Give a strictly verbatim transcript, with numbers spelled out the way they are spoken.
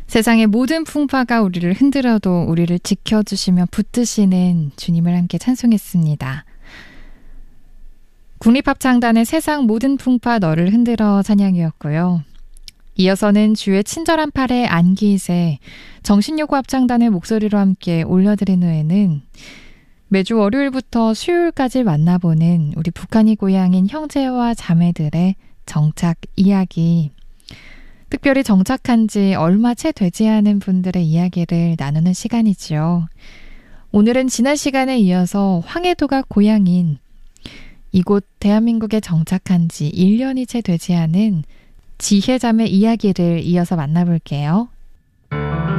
세상의 모든 풍파가 우리를 흔들어도 우리를 지켜주시며 붙드시는 주님을 함께 찬송했습니다. 국립합창단의 세상 모든 풍파 너를 흔들어 찬양이었고요. 이어서는 주의 친절한 팔에 안기세 정신요구 합창단의 목소리로 함께 올려드린 후에는 매주 월요일부터 수요일까지 만나보는 우리 북한이 고향인 형제와 자매들의 정착 이야기, 특별히 정착한 지 얼마 채 되지 않은 분들의 이야기를 나누는 시간이지요. 오늘은 지난 시간에 이어서 황해도가 고향인 이곳 대한민국에 정착한 지 일 년이 채 되지 않은 지혜자매 이야기를 이어서 만나볼게요.